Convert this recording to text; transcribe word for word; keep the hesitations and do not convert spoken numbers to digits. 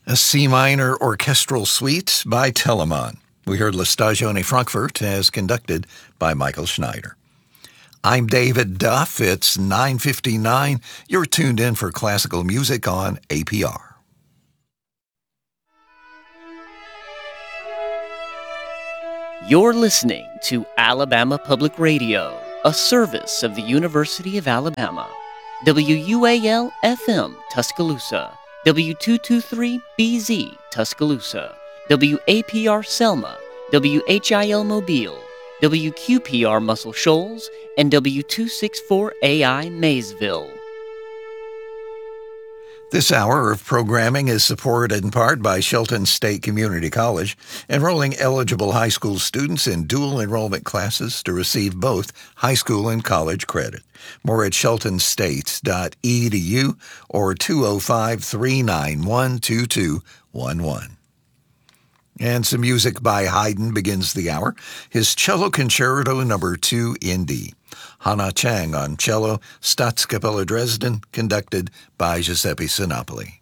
A C minor orchestral suite by Telemann. We heard La Stagione Frankfurt as conducted by Michael Schneider. I'm David Duff. It's nine fifty-nine. You're tuned in for classical music on A P R. You're listening to Alabama Public Radio, a service of the University of Alabama. W U A L F M, Tuscaloosa. W two twenty-three B Z, Tuscaloosa. W A P R Selma. W H I L Mobile. W Q P R Muscle Shoals. And W two sixty-four A I Maysville. This hour of programming is supported in part by Shelton State Community College, enrolling eligible high school students in dual enrollment classes to receive both high school and college credit. More at shelton state dot e d u or two oh five, three nine one, two two one one. And some music by Haydn begins the hour. His Cello Concerto Number two in D. Hannah Chang on cello, Staatskapelle Dresden, conducted by Giuseppe Sinopoli.